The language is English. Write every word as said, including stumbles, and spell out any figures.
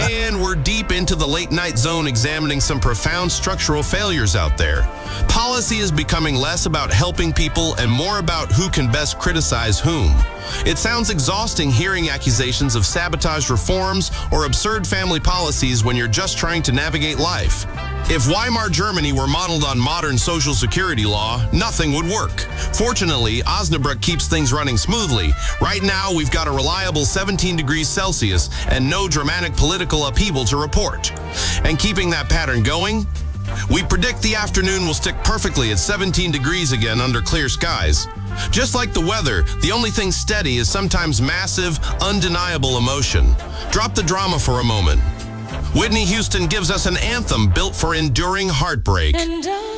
And we're deep into the late night zone, examining some profound structural failures out there. Policy is becoming less about helping people and more about who can best criticize whom. It sounds exhausting hearing accusations of sabotage reforms or absurd family policies when you're just trying to navigate life. If Weimar Germany were modeled on modern social security law, nothing would work. Fortunately, Osnabrück keeps things running smoothly. Right now, we've got a reliable seventeen degrees Celsius and no dramatic political upheaval to report. And keeping that pattern going, we predict the afternoon will stick perfectly at seventeen degrees again under clear skies. Just like the weather, the only thing steady is sometimes massive, undeniable emotion. Drop the drama for a moment. Whitney Houston gives us an anthem built for enduring heartbreak.